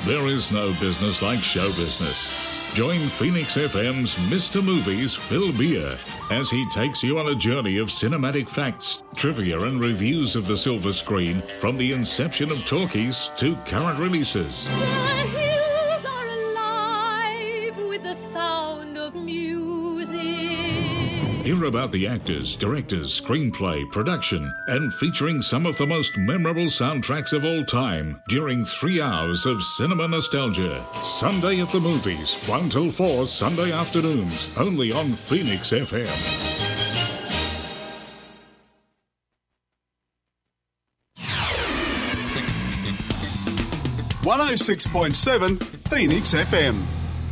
There is no business like show business. Join Phoenix FM's Mr. Movies, Phil Beer, as he takes you on a journey of cinematic facts, trivia and reviews of the silver screen, from the inception of talkies to current releases. The hills are alive with the sound of music. Hear about the actors, directors, screenplay, production, and featuring some of the most memorable soundtracks of all time during 3 hours of cinema nostalgia. Sunday at the Movies, 1 till 4 Sunday afternoons, only on Phoenix FM. 106.7 Phoenix FM.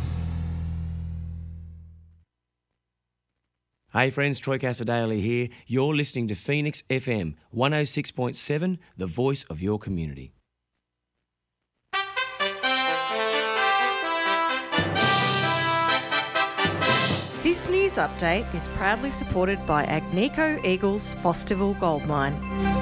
Hey friends, Troy Casadale here. You're listening to Phoenix FM 106.7, the voice of your community. This news update is proudly supported by Agnico Eagles Fosterville Gold Mine.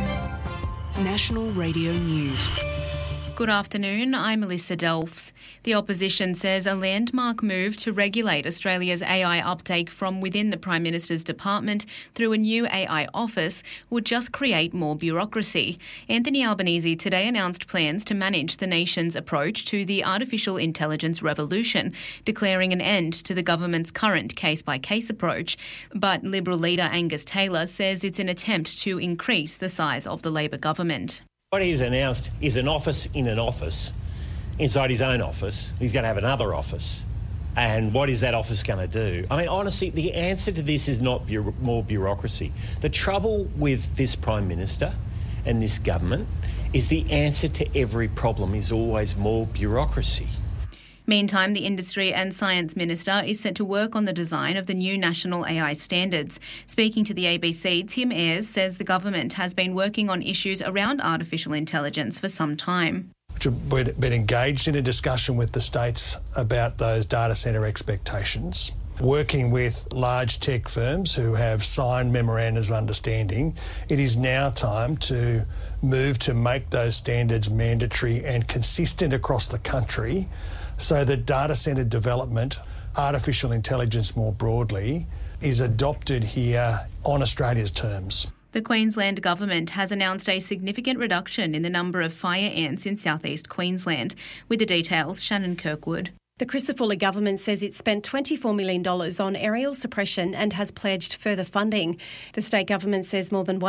National Radio News. Good afternoon, I'm Melissa Delfs. The opposition says a landmark move to regulate Australia's AI uptake from within the Prime Minister's department through a new AI office would just create more bureaucracy. Anthony Albanese today announced plans to manage the nation's approach to the artificial intelligence revolution, declaring an end to the government's current case-by-case approach. But Liberal leader Angus Taylor says it's an attempt to increase the size of the Labor government. What he's announced is an office in an office. Inside his own office, he's going to have another office. And what is that office going to do? I mean, honestly, the answer to this is not more bureaucracy. The trouble with this Prime Minister and this government is the answer to every problem is always more bureaucracy. Meantime, the Industry and Science Minister is set to work on the design of the new national AI standards. Speaking to the ABC, Tim Ayres says the government has been working on issues around artificial intelligence for some time. We've been engaged in a discussion with the states about those data centre expectations, working with large tech firms who have signed memorandums of understanding. It is now time to move to make those standards mandatory and consistent across the country, so that data centre development, artificial intelligence more broadly, is adopted here on Australia's terms. The Queensland Government has announced a significant reduction in the number of fire ants in southeast Queensland. With the details, Shannon Kirkwood. The Crisafulli government says it spent $24 million on aerial suppression and has pledged further funding. The state government says more than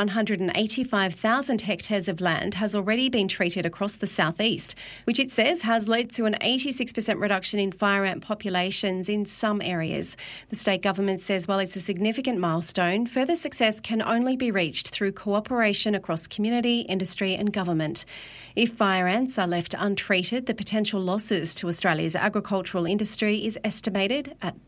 185,000 hectares of land has already been treated across the southeast, which it says has led to an 86% reduction in fire ant populations in some areas. The state government says while it's a significant milestone, further success can only be reached through cooperation across community, industry and government. If fire ants are left untreated, the potential losses to Australia's agricultural industry is estimated at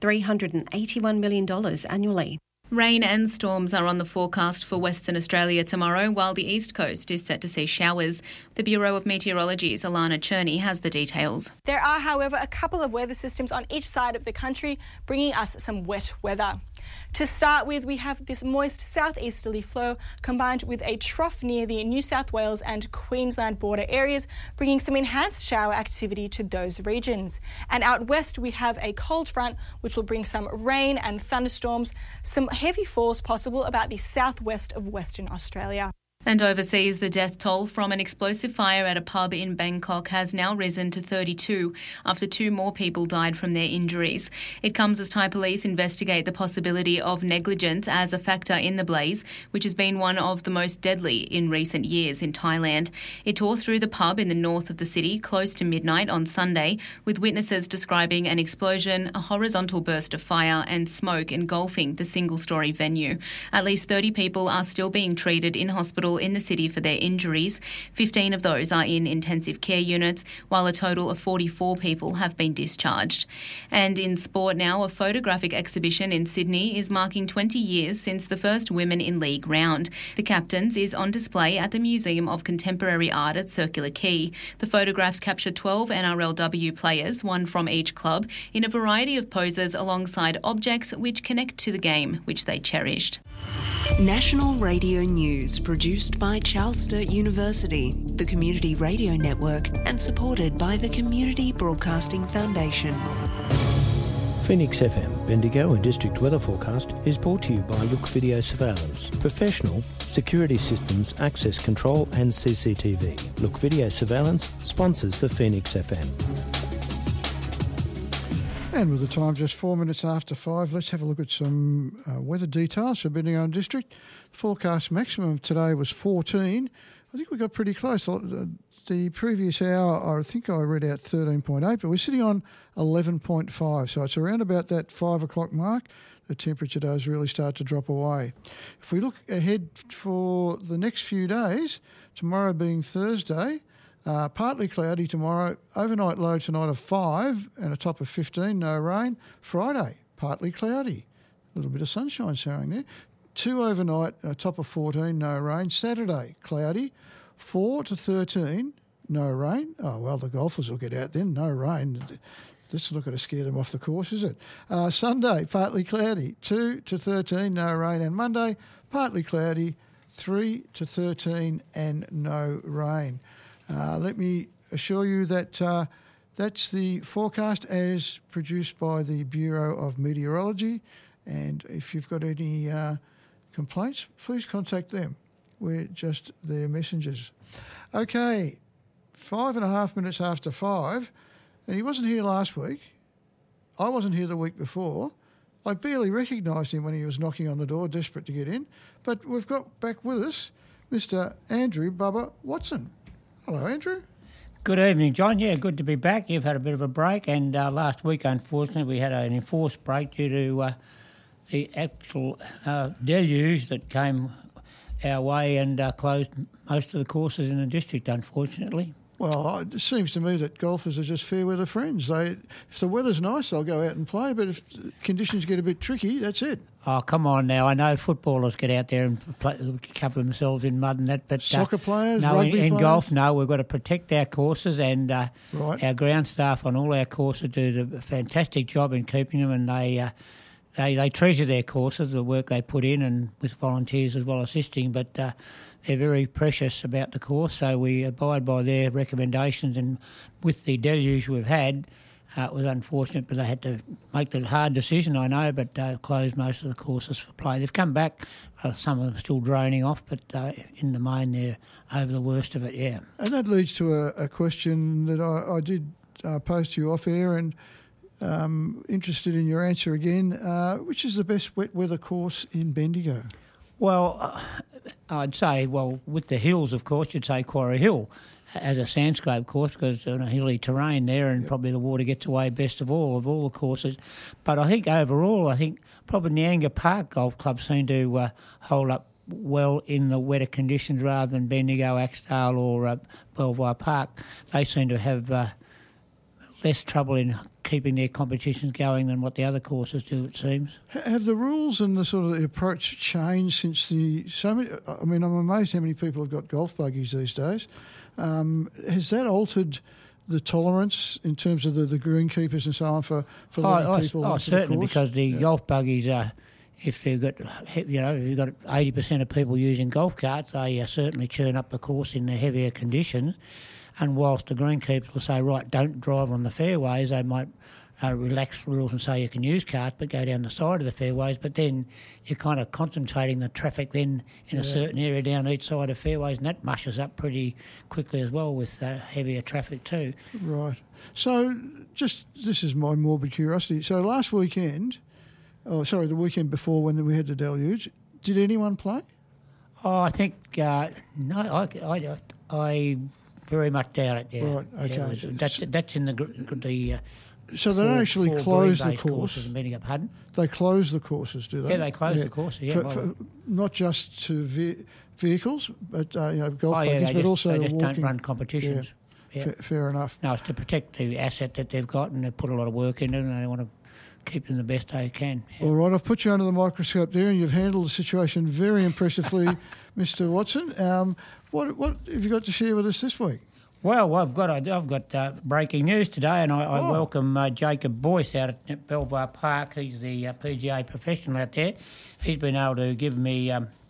$381 million annually. Rain and storms are on the forecast for Western Australia tomorrow, while the East Coast is set to see showers. The Bureau of Meteorology's Alana Cherney has the details. There are, however, a couple of weather systems on each side of the country, bringing us some wet weather. To start with, we have this moist southeasterly flow combined with a trough near the New South Wales and Queensland border areas, bringing some enhanced shower activity to those regions. And out west, we have a cold front, which will bring some rain and thunderstorms, some heavy falls possible about the southwest of Western Australia. And overseas, the death toll from an explosive fire at a pub in Bangkok has now risen to 32 after 2 more people died from their injuries. It comes as Thai police investigate the possibility of negligence as a factor in the blaze, which has been one of the most deadly in recent years in Thailand. It tore through the pub in the north of the city close to midnight on Sunday, with witnesses describing an explosion, a horizontal burst of fire and smoke engulfing the single-storey venue. At least 30 people are still being treated in hospital in the city for their injuries. 15 of those are in intensive care units, while a total of 44 people have been discharged. And in sport now, a photographic exhibition in Sydney is marking 20 years since the first Women in League round. The Captains is on display at the Museum of Contemporary Art at Circular Quay. The photographs capture 12 NRLW players, one from each club, in a variety of poses alongside objects which connect to the game which they cherished. National Radio News, produced produced by Charles Sturt University, the Community Radio Network, and supported by the Community Broadcasting Foundation. Phoenix FM, Bendigo and District Weather Forecast is brought to you by Look Video Surveillance. Professional security systems, access control and CCTV. Look Video Surveillance sponsors the Phoenix FM. And with the time just 4 minutes after 5, let's have a look at some weather details for Bendigo and District. Forecast maximum today was 14. I think we got pretty close. The previous hour, I think I read out 13.8, but we're sitting on 11.5. So it's around about that 5 o'clock mark. The temperature does really start to drop away. If we look ahead for the next few days, tomorrow being Thursday, partly cloudy tomorrow, overnight low tonight of 5 and a top of 15, no rain. Friday, partly cloudy, a little bit of sunshine showing there. 2 overnight and a top of 14, no rain. Saturday, cloudy, 4 to 13, no rain. Oh, well, the golfers will get out then, no rain. This is not going to scare them off the course, is it? Sunday, partly cloudy, 2 to 13, no rain. And Monday, partly cloudy, 3 to 13 and no rain. Let me assure you that that's the forecast as produced by the Bureau of Meteorology. And if you've got any complaints, please contact them. We're just their messengers. Okay, 5.5 minutes after 5, and he wasn't here last week. I wasn't here the week before. I barely recognised him when he was knocking on the door, desperate to get in. But we've got back with us Mr. Andrew Bubba Watson. Hello, Andrew. Good evening, John. Yeah, good to be back. You've had a bit of a break, and last week, unfortunately, we had an enforced break due to the actual deluge that came our way and closed most of the courses in the district, unfortunately. Well, it seems to me that golfers are just fair weather friends. If the weather's nice, they'll go out and play, but if conditions get a bit tricky, that's it. Oh, come on now. I know footballers get out there and cover themselves in mud and that, but soccer players, no, rugby in players? golf, no, we've got to protect our courses, and right. Our ground staff on all our courses do a fantastic job in keeping them, and they treasure their courses, the work they put in, and with volunteers as well assisting, but they're very precious about the course, so we abide by their recommendations. And with the deluge we've had, it was unfortunate, but they had to make the hard decision, I know, but closed most of the courses for play. They've come back, some of them still droning off, but in the main they're over the worst of it, yeah. And that leads to a question that I did pose to you off air, and interested in your answer again. Which is the best wet weather course in Bendigo? Well, I'd say, with the hills, of course, you'd say Quarry Hill as a sandscape course, because on a hilly terrain there, and probably the water gets away best of all the courses. But I think overall, probably Nyanga Park Golf Club seem to hold up well in the wetter conditions rather than Bendigo, Axedale or Belvoir Park. They seem to have less trouble in keeping their competitions going than what the other courses do, it seems. Have the rules and the sort of the approach changed since I'm amazed how many people have got golf buggies these days. Has that altered the tolerance in terms of the greenkeepers and so on for people? Oh, certainly, because the golf buggies are, if you've got 80% of people using golf carts, they certainly churn up the course in the heavier conditions. And whilst the greenkeepers will say, right, don't drive on the fairways, they might relax rules and say you can use carts but go down the side of the fairways, but then you're kind of concentrating the traffic then in a certain area down each side of fairways, and that mushes up pretty quickly as well with heavier traffic too. Right. So this is my morbid curiosity. So last weekend, the weekend before when we had the deluge, did anyone play? Oh, I think, no, I very much doubt it, yeah. Right, okay. Yeah, that's in the so they don't actually close the course. Pardon? They close the courses, do they? Yeah, they close the courses, yeah. For not just to vehicles, but golf buggies, but also they just walking. don't run competitions. Yeah. Fair enough. No, it's to protect the asset that they've got, and they put a lot of work into it, and they want to keep them the best they can. Yeah. All right, I've put you under the microscope there, and you've handled the situation very impressively, Mr. Watson. What have you got to share with us this week? Well, I've got breaking news today, and I welcome Jacob Boyce out at Belvoir Park. He's the PGA professional out there. He's been able to give me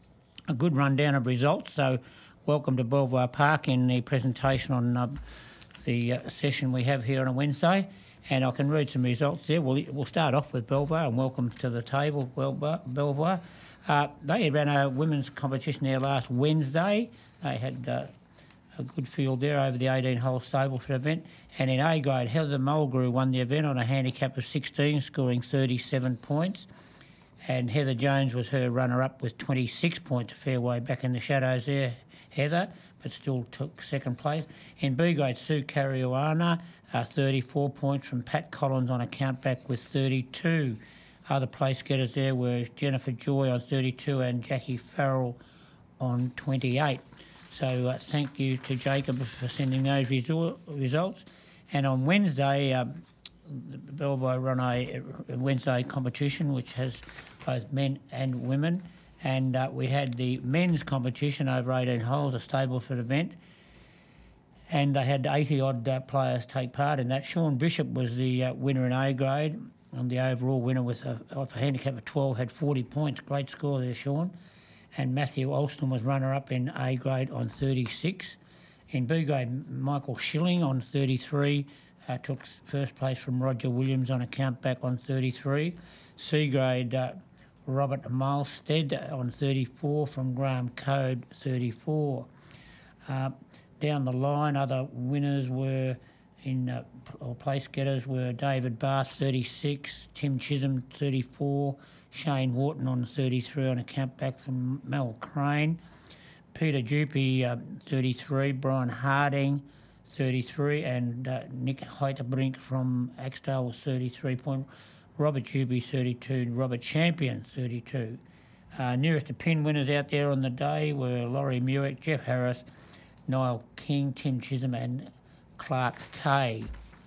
a good rundown of results. So welcome to Belvoir Park in the presentation on the session we have here on a Wednesday. And I can read some results there. We'll start off with Belvoir, and welcome to the table, Belvoir. They ran a women's competition there last Wednesday. They had a good field there over the 18-hole Stableford event. And in A grade, Heather Mulgrew won the event on a handicap of 16, scoring 37 points. And Heather Jones was her runner-up with 26 points, a fair way back in the shadows there, Heather, but still took second place. In B grade, Sue Caruana, 34 points from Pat Collins on a countback with 32. Other place getters there were Jennifer Joy on 32 and Jackie Farrell on 28. So thank you to Jacob for sending those results. And on Wednesday, Belvoir run a Wednesday competition which has both men and women. And we had the men's competition over 18 holes, a Stableford event. And they had 80-odd players take part in that. Sean Bishop was the winner in A grade, and the overall winner with a handicap of 12 had 40 points. Great score there, Sean. And Matthew Alston was runner-up in A grade on 36. In B grade, Michael Schilling on 33 took first place from Roger Williams on a countback on 33. C grade, Robert Milstead on 34 from Graham Code 34. Down the line, other winners were or place getters were David Bath 36, Tim Chisholm 34, Shane Wharton on 33 on a countback from Mel Crane, Peter Dupey 33, Brian Harding 33, and Nick Heiterbrink from Axdale was 33 point. Robert Dupey 32, Robert Champion 32. Nearest to pin winners out there on the day were Laurie Muick, Jeff Harris, Niall King, Tim Chisholm and Clark Kay.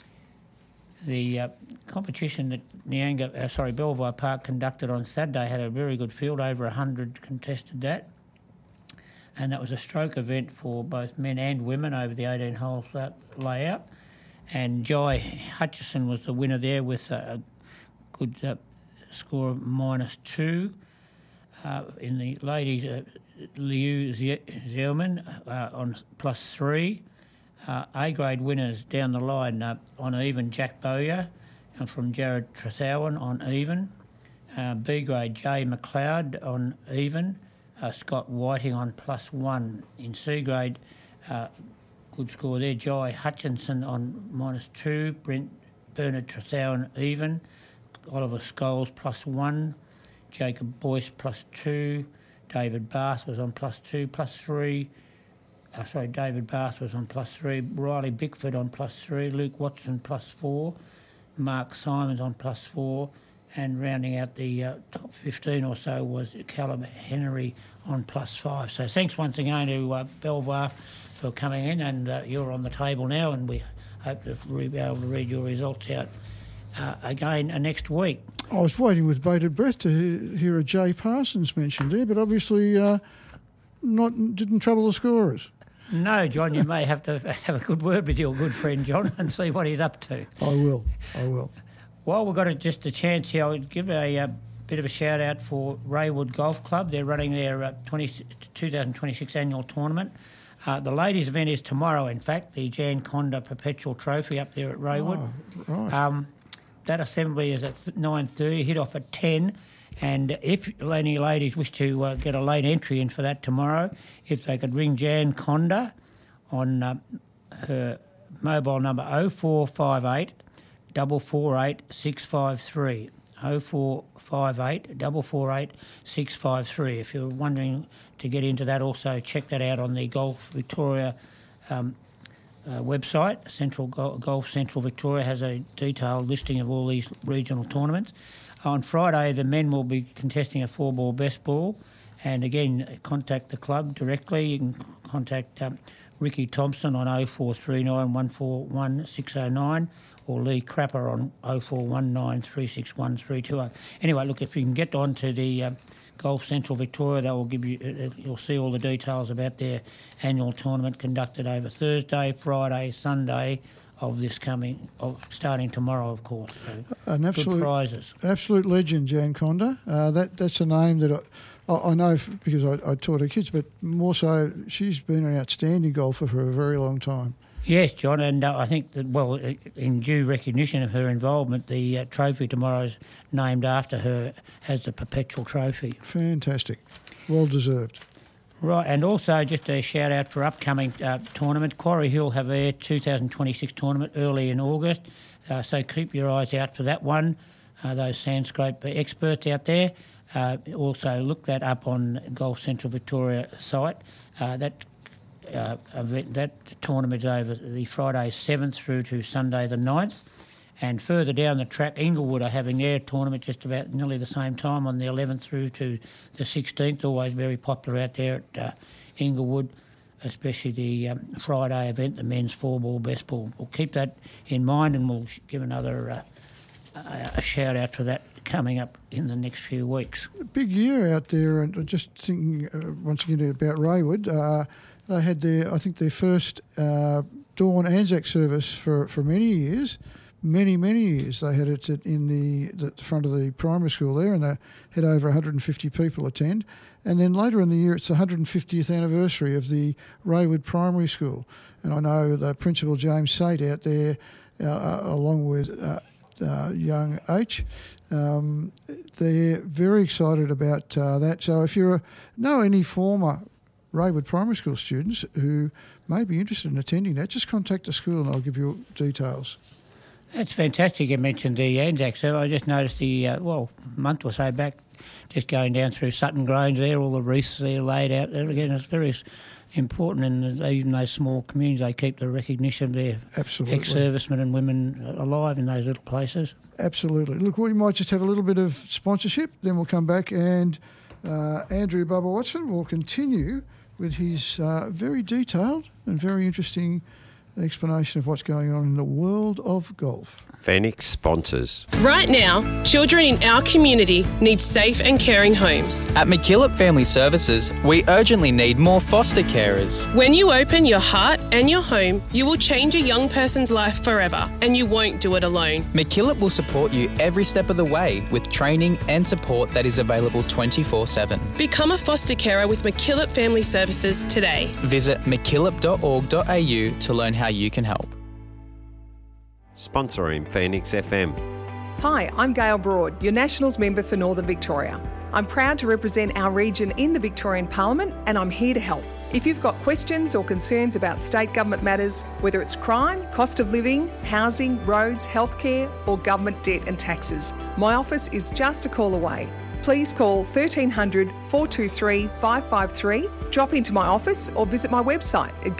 The competition that Belvoir Park conducted on Saturday had a very good field, over 100 contested that. And that was a stroke event for both men and women over the 18 holes layout. And Jai Hutchison was the winner there with a good score of -2. In the ladies, Liu Zellman on +3. A grade winners down the line on even, Jack Bowyer from Jared Trethowan on even. B grade, Jay McLeod on even. Scott Whiting on +1. In C grade, good score there, Jai Hutchinson on -2. Bernard Trethowan even. Oliver Scholes +1. Jacob Boyce +2. David Bath was on +2, +3. David Bath was on +3. Riley Bickford on +3. Luke Watson +4. Mark Simons on +4. And rounding out the top 15 or so was Callum Henry on +5. So thanks once again to Belvoir for coming in, and you're on the table now, and we hope to be able to read your results out again next week. I was waiting with bated breath to hear a Jay Parsons mentioned there, but obviously didn't trouble the scorers. No, John, you may have to have a good word with your good friend John and see what he's up to. I will. While we've got just a chance here, I'll give a bit of a shout-out for Raywood Golf Club. They're running their 2026 annual tournament. The ladies' event is tomorrow, in fact, the Jan Conda Perpetual Trophy up there at Raywood. Oh, right. That assembly is at 9:30, hit off at 10. And if any ladies wish to get a late entry in for that tomorrow, if they could ring Jan Conda on her mobile number 0458 448 653. 0458 448 653. If you're wondering to get into that, also check that out on the Golf Victoria website. Golf Central Victoria has a detailed listing of all these regional tournaments. On Friday, the men will be contesting a 4-ball best ball, and again, contact the club directly. You can contact Ricky Thompson on 0439 141 609 or Lee Crapper on 0419 361 320. Anyway, look, if you can get on to the Golf Central Victoria, they will give you. You'll see all the details about their annual tournament conducted over Thursday, Friday, Sunday of this starting tomorrow, of course. So An absolute good prizes. Absolute legend, Jan Conda. That's a name that I know because I taught her kids, but more so she's been an outstanding golfer for a very long time. Yes, John, and I think that, well, in due recognition of her involvement, the trophy tomorrow is named after her as the Perpetual Trophy. Fantastic. Well deserved. Right, and also just a shout out for upcoming tournament. Quarry Hill have their 2026 tournament early in August, so keep your eyes out for that one. Those Sandscape experts out there. Also look that up on Golf Central Victoria site. That tournament is over the Friday 7th through to Sunday the 9th. And further down the track, Inglewood are having their tournament just about nearly the same time on the 11th through to the 16th. Always very popular out there at Inglewood, especially the Friday event, the men's 4-ball, best ball. We'll keep that in mind and we'll give another a shout out for that coming up in the next few weeks. Big year out there, and just thinking once again about Raywood. They had their first dawn Anzac service for many years. Many years. They had it in the front of the primary school there, and they had over 150 people attend. And then later in the year, it's the 150th anniversary of the Raywood Primary School. And I know the Principal James Sate out there, along with young H, they're very excited about that. So if you know any former Raywood Primary School students who may be interested in attending that, just contact the school and I'll give you details. That's fantastic you mentioned the Anzac. So I just noticed a month or so back, just going down through Sutton Grange there, all the wreaths there laid out there. Again, it's very important, and even those small communities, they keep the recognition of their ex-servicemen and women alive in those little places. Absolutely. Look, we might just have a little bit of sponsorship, then we'll come back and Andrew Bubba Watson will continue with his very detailed and very interesting explanation of what's going on in the world of golf. Phoenix sponsors. Right now, children in our community need safe and caring homes. At McKillop Family Services, we urgently need more foster carers. When you open your heart and your home, you will change a young person's life forever, and you won't do it alone. McKillop will support you every step of the way with training and support that is available 24/7. Become a foster carer with McKillop Family Services today. Visit mckillop.org.au to learn how you can help. Sponsoring Phoenix FM. Hi, I'm Gail Broad, your Nationals member for Northern Victoria. I'm proud to represent our region in the Victorian Parliament, and I'm here to help. If you've got questions or concerns about state government matters, whether it's crime, cost of living, housing, roads, healthcare, or government debt and taxes, my office is just a call away. Please call 1300 423 553, drop into my office or visit my website at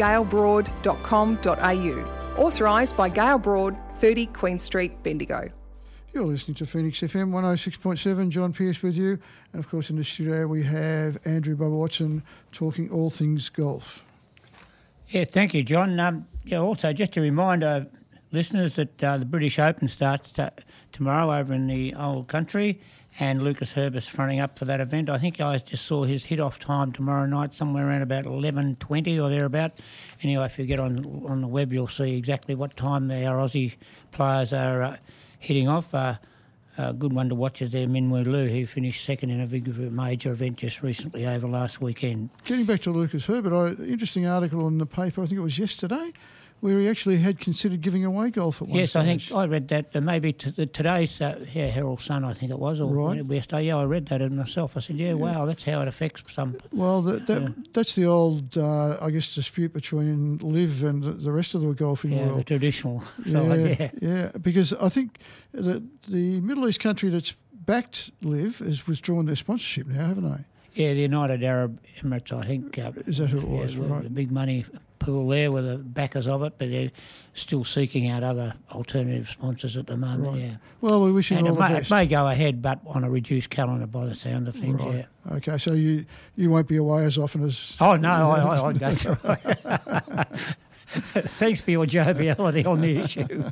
gailbroad.com.au. Authorised by Gail Broad, 30 Queen Street, Bendigo. You're listening to Phoenix FM 106.7. John Pearce with you. And, of course, in the studio we have Andrew Bubba Watson talking all things golf. Yeah, thank you, John. Also, just to remind listeners that the British Open starts tomorrow over in the old country, and Lucas Herbert's fronting up for that event. I think I just saw his hit-off time tomorrow night, somewhere around about 11:20 or thereabout. Anyway, if you get on the web, you'll see exactly what time our Aussie players are hitting off. A good one to watch is there Minwoo Liu, who finished second in a big major event just recently over last weekend. Getting back to Lucas Herbert, interesting article in the paper, I think it was yesterday, where he actually had considered giving away golf at one stage. Yes, I think I read that. Maybe today's Herald Sun, I think it was, or right. Yesterday. Yeah, I read that myself. I said, wow, that's how it affects some. Well, that's the old, I guess, dispute between LIV and the rest of the golfing world. The traditional side, Yeah, because I think that the Middle East country that's backed LIV has withdrawn their sponsorship now, haven't they? Yeah, the United Arab Emirates, I think. Is that who it was? Right. The big money pool there with the backers of it, but they're still seeking out other alternative sponsors at the moment, right. Well, we wish you all the best. It may go ahead, but on a reduced calendar by the sound of things, right. Okay, so you won't be away as often as... Oh, no, that's right. Thanks for your joviality on the issue.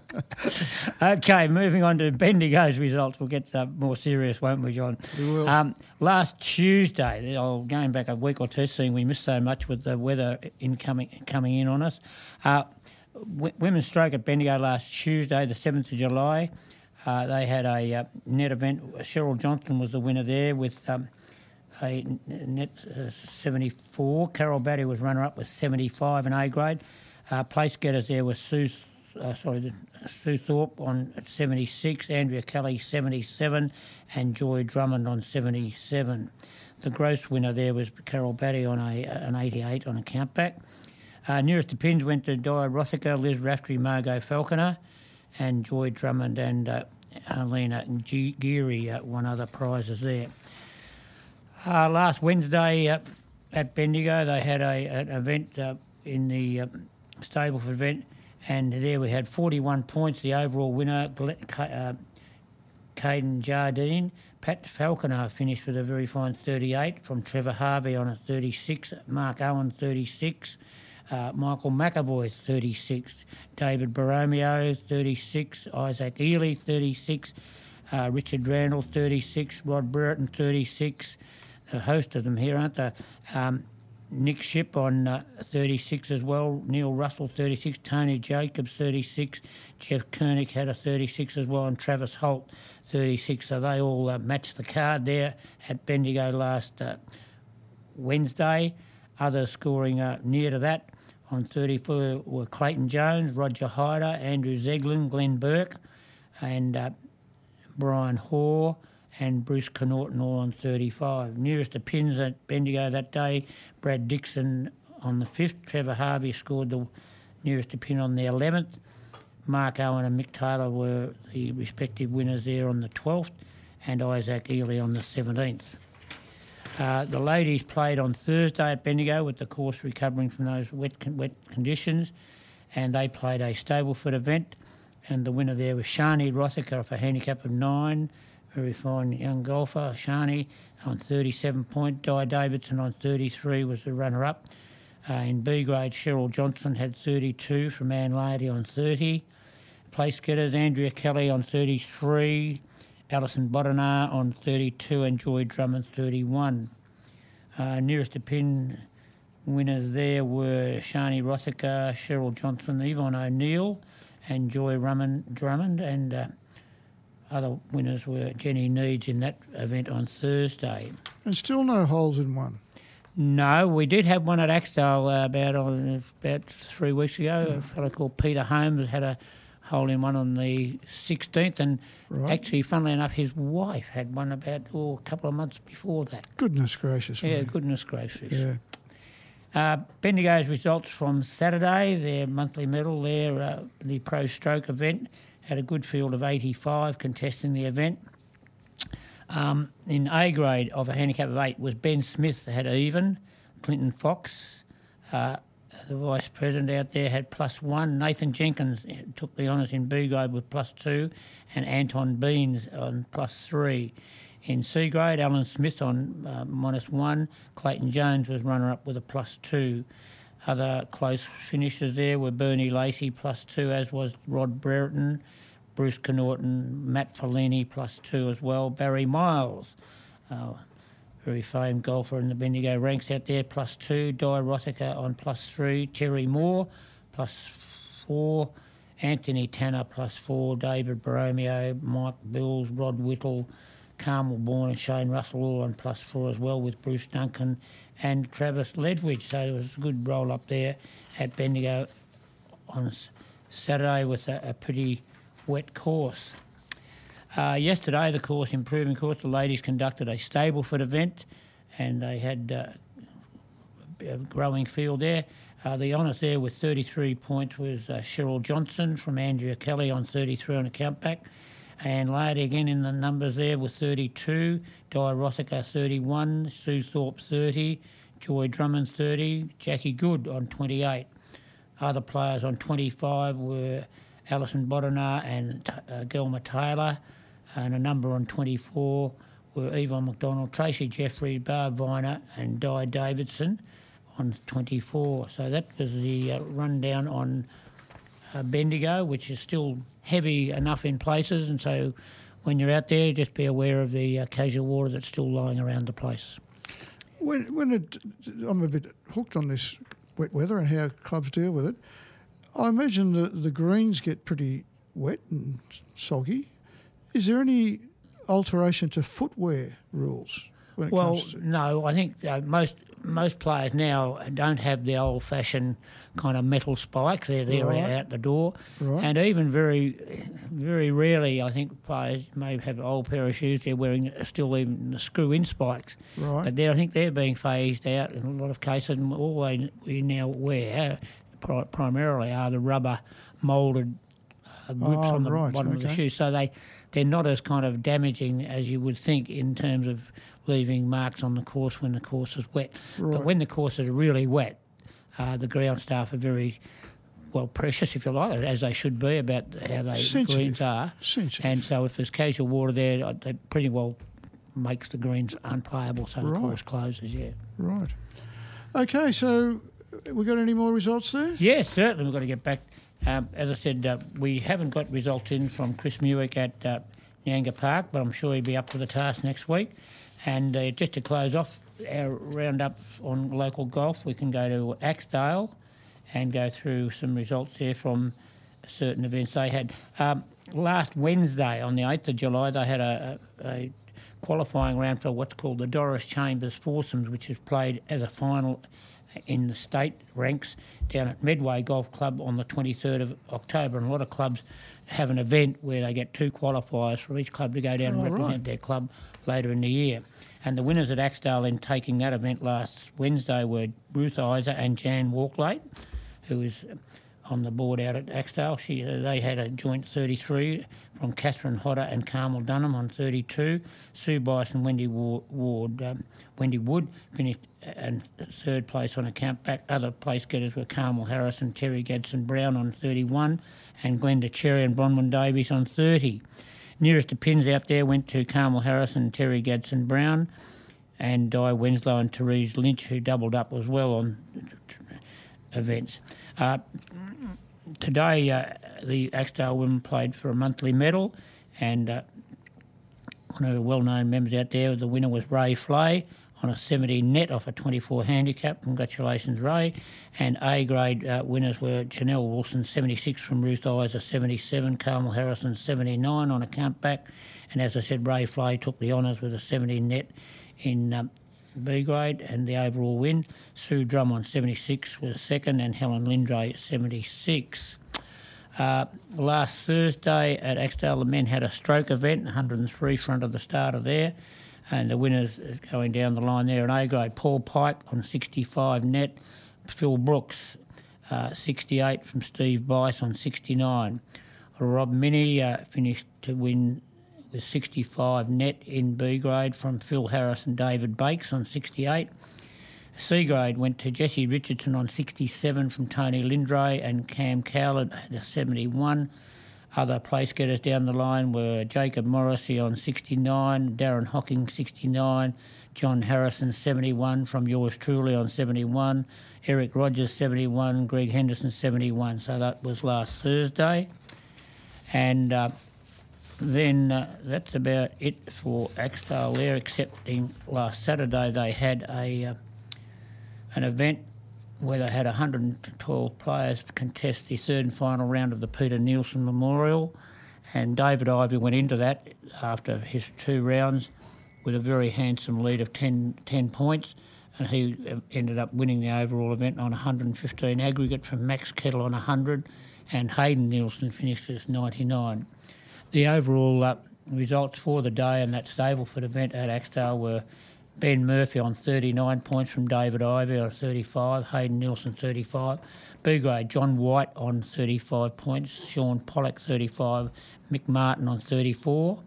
Okay, moving on to Bendigo's results. We'll get more serious, won't we, John? We will. Last Tuesday, going back a week or two, seeing we missed so much with the weather coming in on us, Women's stroke at Bendigo last Tuesday, the 7th of July. They had a net event. Cheryl Johnson was the winner there with a net 74. Carol Batty was runner-up with 75 in A grade. Place getters there were Sue Thorpe on 76, Andrea Kelly 77, and Joy Drummond on 77. The gross winner there was Carol Batty on an 88 on a countback. Nearest to pins went to Di Rothica, Liz Raftery, Margot Falconer, and Joy Drummond and Helena Geary won other prizes there. Last Wednesday at Bendigo, they had an event in the Stableford event, and there we had 41 points. The overall winner, Caden Jardine. Pat Falconer finished with a very fine 38 from Trevor Harvey on a 36, Mark Owen 36, Michael McAvoy 36, David Borromeo 36, Isaac Ely 36, Richard Randall 36, Rod Brereton 36, a host of them here, aren't there? Nick Ship on 36 as well, Neil Russell 36, Tony Jacobs 36, Jeff Koenig had a 36 as well, and Travis Holt 36. So they all matched the card there at Bendigo last Wednesday. Others scoring near to that on 34 were Clayton Jones, Roger Hyder, Andrew Zeglin, Glenn Burke, and Brian Hoare and Bruce Connaughton all on 35. Nearest to pins at Bendigo that day, Brad Dixon on the 5th. Trevor Harvey scored the nearest to pin on the 11th. Mark Owen and Mick Taylor were the respective winners there on the 12th, and Isaac Ely on the 17th. The ladies played on Thursday at Bendigo with the course recovering from those wet conditions, and they played a Stableford event, and the winner there was Shani Rothica for a handicap of 9. Very fine young golfer, Shani, on 37 points. Di Davidson on 33 was the runner-up. In B grade, Cheryl Johnson had 32 from Ann Lady on 30. Place getters, Andrea Kelly on 33, Alison Bodenar on 32, and Joy Drummond 31. Nearest to pin winners there were Shani Rothica, Cheryl Johnson, Yvonne O'Neill, and Joy Drummond, and other winners were Jenny Needs in that event on Thursday. And still no holes in one? No, we did have one at Axdale about 3 weeks ago. A fellow called Peter Holmes had a hole in one on the 16th, and actually, funnily enough, his wife had one about a couple of months before that. Goodness gracious. Yeah, goodness gracious. Yeah. Bendigo's results from Saturday, their monthly medal there, the Pro Stroke event, had a good field of 85 contesting the event. In A grade of a handicap of 8 was Ben Smith, had even. Clinton Fox, the vice president out there, had +1. Nathan Jenkins took the honours in B grade with +2, and Anton Beans on +3. In C grade, Alan Smith on -1. Clayton Jones was runner-up with a +2. Other close finishes there were Bernie Lacey +2, as was Rod Brereton, Bruce Connaughton, Matt Fellini +2 as well. Barry Miles, very famed golfer in the Bendigo ranks out there, +2. Di Rothica on +3. Terry Moore +4. Anthony Tanner +4. David Borromeo, Mike Bills, Rod Whittle, Carmel Bourne and Shane Russell all on +4 as well, with Bruce Duncan and Travis Ledwidge. So there was a good roll up there at Bendigo on Saturday with a pretty wet course. Yesterday, the course, improving course, the ladies conducted a Stableford event, and they had a growing field there. The honours there with 33 points was Cheryl Johnson from Andrea Kelly on 33 on a countback. And Lady again in the numbers there with 32, Di Rothica 31, Sue Thorpe 30, Joy Drummond 30, Jackie Good on 28. Other players on 25 were Alison Bodenar and Gelma Taylor, and a number on 24 were Yvonne McDonald, Tracy Jeffrey, Barb Viner and Di Davidson on 24. So that was the rundown on Bendigo, which is still heavy enough in places, and so when you're out there, just be aware of the casual water that's still lying around the place. I'm a bit hooked on this wet weather and how clubs deal with it. I imagine the greens get pretty wet and soggy. Is there any alteration to footwear rules when it comes to... No, I think most players now don't have the old-fashioned kind of metal spikes. They're there out the door. Right. And even very, very rarely, I think players may have an old pair of shoes they're wearing still even the screw-in spikes. Right. But I think they're being phased out in a lot of cases. And all we now wear primarily are the rubber moulded grips on the bottom of the shoe. So they're not as kind of damaging as you would think in terms of leaving marks on the course when the course is wet. Right. But when the course is really wet, the ground staff are very, precious, if you like, as they should be about how the greens are. Sensitive. And so if there's casual water there, that pretty well makes the greens unplayable, so the course closes, Right. Okay, so we got any more results there? Yes, certainly we've got to get back. As I said, we haven't got results in from Chris Muick at Nyanga Park, but I'm sure he'll be up to the task next week. And just to close off our roundup on local golf, we can go to Axedale and go through some results there from certain events they had. Last Wednesday, on the 8th of July, they had a qualifying round for what's called the Doris Chambers Foursomes, which is played as a final in the state ranks down at Medway Golf Club on the 23rd of October. And a lot of clubs have an event where they get two qualifiers from each club to go down and represent their club later in the year. And the winners at Axedale in taking that event last Wednesday were Ruth Isa and Jan Walklate, who is on the board out at Axedale. They had a joint 33 from Catherine Hodder and Carmel Dunham on 32. Sue Bice and Wendy Wood finished in third place on a countback. Other place getters were Carmel Harris and Terry Gadsden Brown on 31 and Glenda Cherry and Bronwyn Davies on 30. Nearest to pins out there went to Carmel Harris and Terry Gadsden Brown and Di Winslow and Therese Lynch, who doubled up as well on events. Today, the Axedale women played for a monthly medal, and one of the well-known members out there, the winner was Ray Flay on a 17 net off a 24 handicap. Congratulations, Ray. And A-grade winners were Janelle Wilson, 76 from Ruth Isa, 77, Carmel Harrison, 79 on a countback. And as I said, Ray Flay took the honours with a 17 net in B-grade and the overall win. Sue Drum on 76 was second and Helen Lindray 76. Last Thursday at Axedale, the men had a stroke event, 103 front of the starter there. And the winners going down the line there, an A-grade, Paul Pike on 65 net, Phil Brooks, 68 from Steve Bice on 69. Rob Minnie finished to win with 65 net in B-grade from Phil Harris and David Bakes on 68. C-grade went to Jesse Richardson on 67 from Tony Lindray and Cam Cowlett at 71. Other place getters down the line were Jacob Morrissey on 69, Darren Hocking 69, John Harrison 71 from yours truly on 71, Eric Rogers 71, Greg Henderson 71. So that was last Thursday. And then that's about it for Axedale there, excepting last Saturday they had an event where they had 112 players contest the third and final round of the Peter Nielsen Memorial, and David Ivey went into that after his 2 rounds with a very handsome lead of 10 points, and he ended up winning the overall event on 115 aggregate from Max Kettle on 100, and Hayden Nielsen finished as 99. The overall results for the day in that Stableford event at Axedale were Ben Murphy on 39 points from David Ivey on 35, Hayden Nielsen 35, B-grade John White on 35 points, Sean Pollock 35, Mick Martin on 34,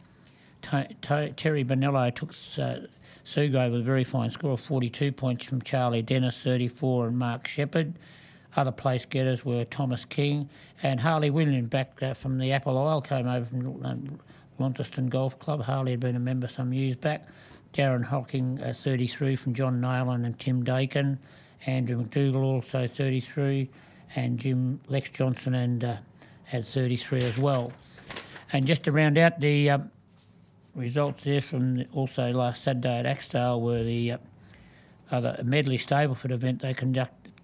Terry Bonello took C-grade with a very fine score of 42 points from Charlie Dennis 34 and Mark Shepherd. Other place getters were Thomas King and Harley Winland back from the Apple Isle, came over from Launceston Golf Club. Harley had been a member some years back. Darren Hocking, 33 from John Nayland and Tim Dakin. Andrew McDougall also 33, and Lex Johnson and had 33 as well. And just to round out the results there from also last Saturday at Axedale were the other medley Stableford event they conducted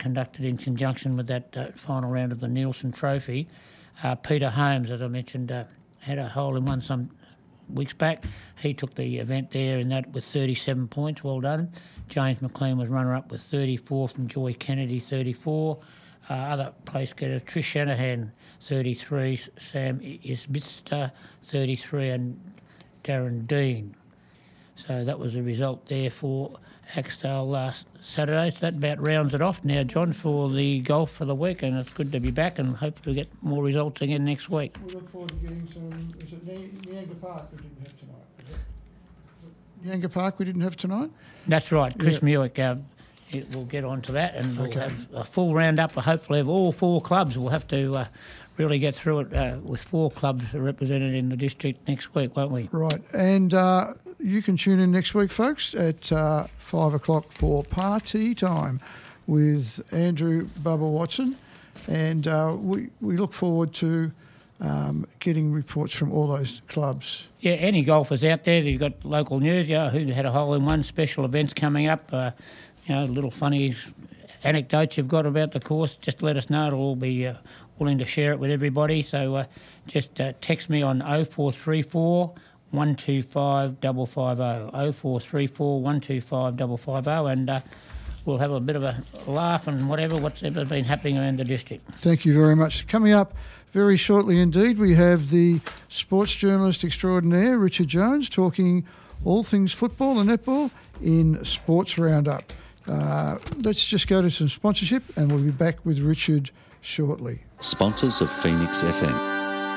conducted in conjunction with that final round of the Nielsen Trophy. Peter Holmes, as I mentioned, had a hole-in-one some weeks back. He took the event there in that with 37 points. Well done. James McLean was runner-up with 34 from Joy Kennedy, 34. Other place getters, Trish Shanahan, 33, Sam Isbister, 33, and Darren Dean. So that was the result there for Axdale last Saturday. So that about rounds it off now, John, for the golf for the week, and it's good to be back and hopefully get more results again next week. We look forward to getting some... Is it Nyanga Park we didn't have tonight? Is it Nyanga Park we didn't have tonight? That's right. Chris Muick we'll get on to that, and we'll have a full roundup, hopefully, of all 4 clubs. We'll have to really get through it with 4 clubs represented in the district next week, won't we? Right, and you can tune in next week, folks, at 5 o'clock for party time with Andrew Bubba Watson, and we look forward to getting reports from all those clubs. Yeah, any golfers out there, you've got local news, who had a hole-in-one, special events coming up, little funny anecdotes you've got about the course, just let us know. It'll all be willing to share it with everybody. So just text me on 0434 125 550, 0434 125 550, and we'll have a bit of a laugh and what's ever been happening around the district. Thank you very much. Coming up very shortly indeed, we have the sports journalist extraordinaire, Richard Jones, talking all things football and netball in Sports Roundup. Let's just go to some sponsorship and we'll be back with Richard shortly. Sponsors of Phoenix FM.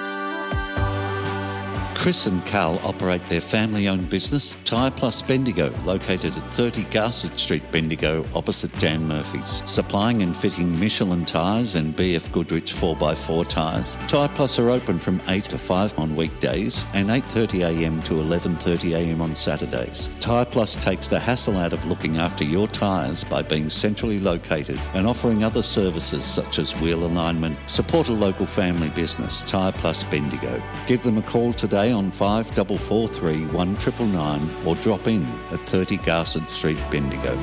Chris and Carl operate their family-owned business, Tyre Plus Bendigo, located at 30 Garsett Street, Bendigo, opposite Dan Murphy's. Supplying and fitting Michelin tyres and BF Goodrich 4x4 tyres. Tyre Plus are open from 8 to 5 on weekdays and 8:30am to 11:30am on Saturdays. Tyre Plus takes the hassle out of looking after your tyres by being centrally located and offering other services such as wheel alignment. Support a local family business, Tyre Plus Bendigo. Give them a call today on 5443 1999 or drop in at 30 Garsett Street, Bendigo.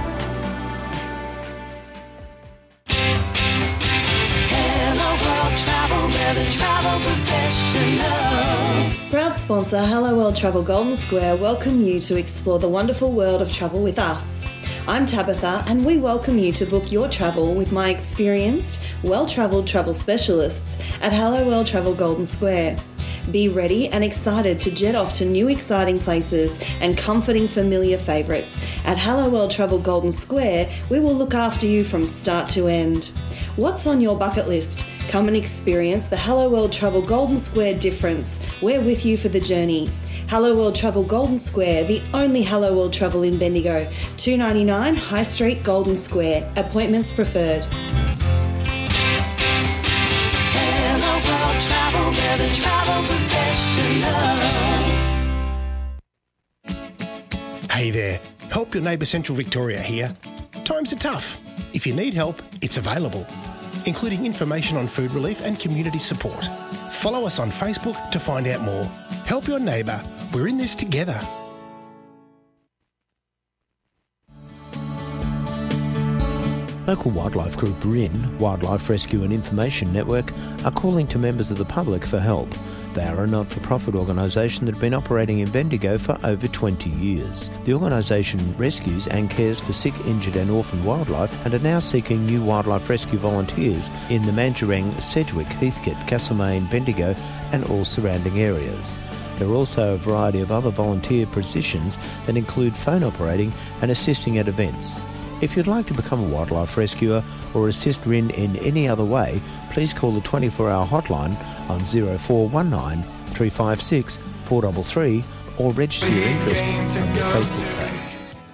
Hello World Travel, we're the travel professionals. Proud sponsor Hello World Travel Golden Square welcome you to explore the wonderful world of travel with us. I'm Tabitha and we welcome you to book your travel with my experienced, well-travelled travel specialists at Hello World Travel Golden Square. Be ready and excited to jet off to new exciting places and comforting familiar favourites. At Hello World Travel Golden Square, we will look after you from start to end. What's on your bucket list? Come and experience the Hello World Travel Golden Square difference. We're with you for the journey. Hello World Travel Golden Square, the only Hello World Travel in Bendigo. 299 High Street, Golden Square. Appointments preferred. Hello World Travel, we're the travel professionals. Hey there, Help Your Neighbour Central Victoria here. Times are tough. If you need help, it's available, including information on food relief and community support. Follow us on Facebook to find out more. Help your neighbour. We're in this together. Local wildlife group RIN, Wildlife Rescue and Information Network, are calling to members of the public for help. They are a not-for-profit organisation that have been operating in Bendigo for over 20 years. The organisation rescues and cares for sick, injured and orphaned wildlife and are now seeking new wildlife rescue volunteers in the Mandurang, Sedgwick, Heathcote, Castlemaine, Bendigo and all surrounding areas. There are also a variety of other volunteer positions that include phone operating and assisting at events. If you'd like to become a wildlife rescuer or assist RIN in any other way, please call the 24-hour hotline on 0419 356 433 or register your interest on their Facebook page.